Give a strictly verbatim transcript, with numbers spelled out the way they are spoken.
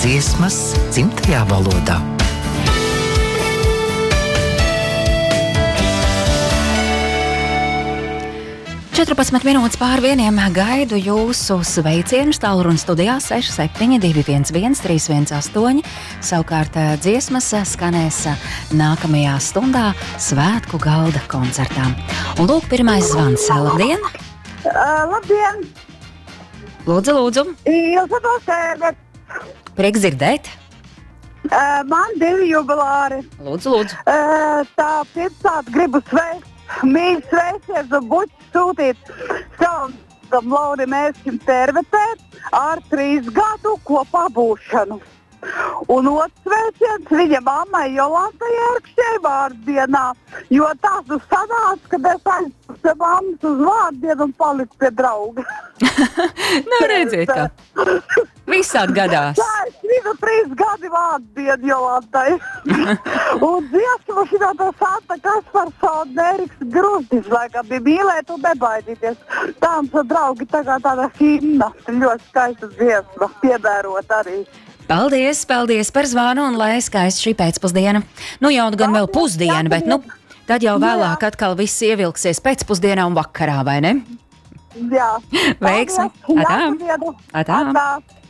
dziesmas dzimtajā valodā. četrpadsmit minūtes pār vieniem gaidu jūsu sveicienus tālruņa studijā seši septiņi divi viens viens trīs viens astoņi. Savukārt dziesmas skanēs nākamajā stundā svētku galda koncertā. Un lūk, pirmais zvans. Labdien! Uh, labdien! Lūdzu, lūdzu! Ilza no Sēdes! Prieks dzirdēt! Uh, man divi jubilāri. Lūdzu, lūdzu! Uh, tā pirmkārt gribu sveikt, mīļi sveiciens un buķi sūtīt savam Laurim Ērskim Tervetēt ar trīs gadu kopā būšanu. Un otrs sveiciens viņa mammai Jolantai Ērkšķei vārdienā, jo tās nu sanāca, kad es aizpūstu pie mammas uz vārdienu un paliku pie drauga. Nu, redziet, kā visādi gadās. Tā ir svinu trīs gadi vārdienu Jolantai. Un dziesmu šitā tā Santa Kasparsona Eriks Grustis, laikam bija mīlēt un nebaidīties. Tāms un draugi tagad tāda himna, ļoti skaista dziesma, piedērot arī. Paldies, paldies par zvanu un lai skaisti šī pēcpusdiena. Nu jau gan vēl pusdiena, bet nu, tad jau vēlāk atkal viss ievilksies pēcpusdienā un vakarā, vai ne? Jā. Veiksmi! Atā! Atā!